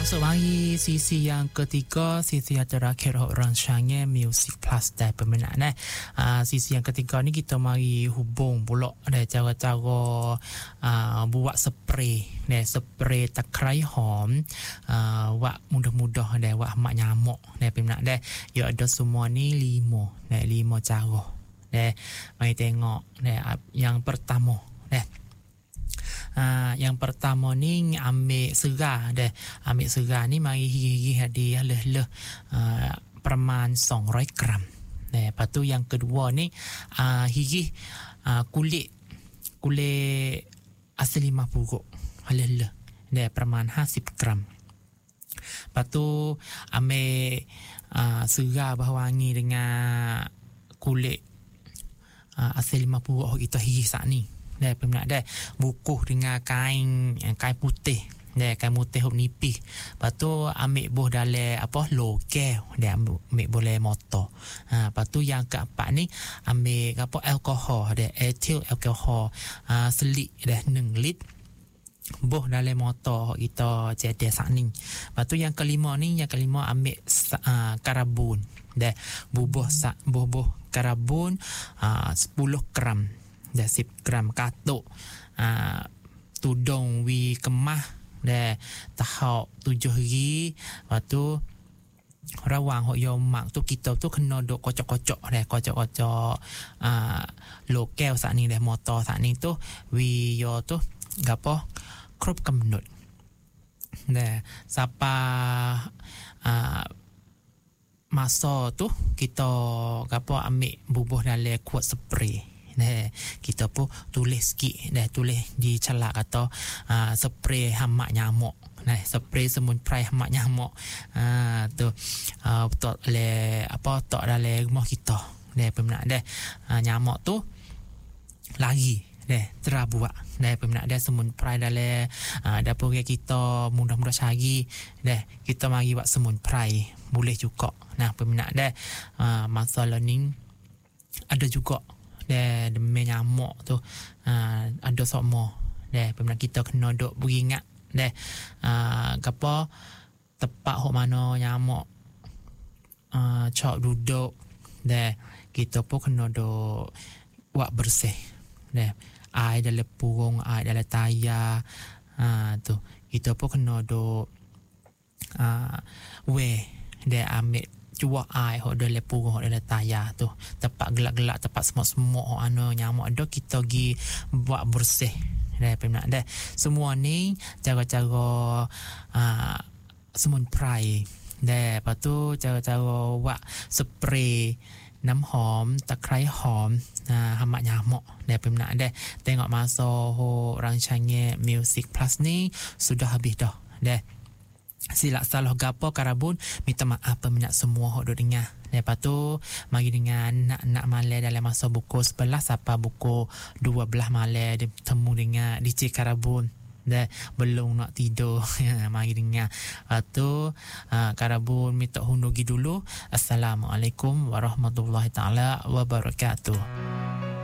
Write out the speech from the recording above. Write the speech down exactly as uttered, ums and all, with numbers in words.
Masuk mari sisi yang ketiga, sisi yang terakhir rancangan Music Plus dan peminat eh. Uh, sisi yang ketiga ni kita mari hubung pula ada cara-cara uh, buat spray, deh spray takrai hom, uh, buat mudah-mudah deh buat mak nyamuk deh peminat deh. Ya ada semua ni lima, deh lima cara. Deh mari tengok deh yang pertama deh. Uh, yang pertama ni ambil serah deh. Ambil serah ni mari higi-higi hadiah leh-leh uh, perman dua ratus gram. Deh, lepas tu yang kedua ni uh, higi uh, kulit kulit asli lima puluh leh-leh. Deh perman lima puluh gram. Lepas tu ambil uh, serah bawang wangi dengan kulit uh, asli lima puluh kita higi saat ni. Deh peminat deh bukuh dengan kain kain putih deh kain putih hok nipis. Lepas tu ambil boh dalam apa lokal deh ambil, ambil boleh motor. Ha, lepas tu yang keempat ni ambil apa alkohol deh ethyl alkohol ha, selik deh enam lit boh dalam motor kita jadi sak ni. Lepas tu yang kelima ni yang kelima ambil uh, karbon deh bubuh sak bubuh karbon uh, sepuluh gram. Dah sepuluh gram katuk uh, tudung wi kemah dah tahap tujuh hari. Lepas tu rawang hok yo mak tu kita tu kena duk kocok-kocok dah kocok-kocok uh, lokal saat ni dah motor saat ni tu wi yo tu gapo crop kemnut dah siapa uh, masa tu kita gapo ambil bubuh dalam kuat spray. Nah, kita pun tulis sikit dah tulis di celak kata uh, spray hamak nyamuk. Nah, spray semunprai hamak nyamuk. Ah uh, tu uh, tok le apa tok dalam rumah kita. Dah peminat dah uh, nyamuk tu lagi dah terabuak. Dah peminat dah semunprai dalam uh, dapur kita mudah-mudah cari dah kita mari buat semunprai boleh juga. Nah, peminat dah uh, masalah ni ada juga deh demi nyamuk tu uh, ada semua deh peminat kita kena duk beringat deh uh, gapo tempat hok mana nyamuk uh, cak duduk deh kita pun kena duk buat bersih deh air dalam purung air dalam tayar uh, tu kita pun kena duk uh, we deh ambil cuak air hok dalam purung hok dalam tayar tu tempat gelak-gelak tempat semut-semut hok anu nyamuk ada kita gi buat bersih dah peminat dah semua ni cara-cara uh, semunprai dah lepas tu cara-cara buat spray nam hom takrai hom uh, hamak nyamuk dah peminat dah tengok masa hok rancangan Music Plus ni sudah habis dah dah silap salah gapo karbon minta maaf peminat semua hok duk dengar. Lepas tu mari dengan nak-nak malam dalam masa buku sebelas apa buku dua belas malam dia temu dengan D J Karbon dah belum nak tidur. Mari dengar. Lepas tu uh, Karbon minta hundugi dulu. Assalamualaikum warahmatullahi taala wabarakatuh.